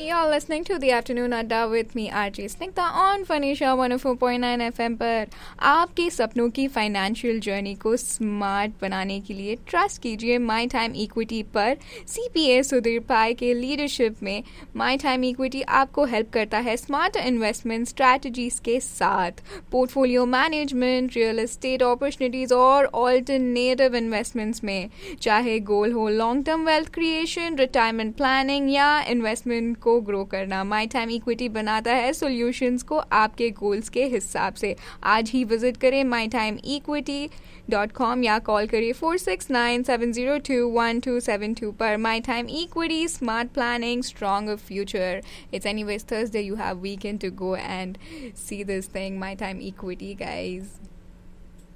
You're listening to the Afternoon Adda with me, RJ Snigdha on Fanisha 104.9 FM पर आपके सपनों की financial journey को स्मार्ट बनाने के लिए ट्रस्ट कीजिए माई टाइम इक्विटी पर। CPA सुधीर पाई के लीडरशिप में माई टाइम इक्विटी आपको हेल्प करता है स्मार्ट इन्वेस्टमेंट स्ट्रैटेजीज के साथ portfolio management, real estate opportunities और ऑल्टरनेटिव इन्वेस्टमेंट्स में। चाहे गोल हो long term wealth creation, retirement planning या इन्वेस्टमेंट को ग्रो करना, माई टाइम इक्विटी बनाता है सॉल्यूशंस को आपके गोल्स के हिसाब से। आज ही विजिट करें mytimeequity.com या कॉल करिए 4697021272 पर। My time equity, smart planning, stronger future. It's anyways Thursday, you have weekend to go and see this thing, my time equity, guys.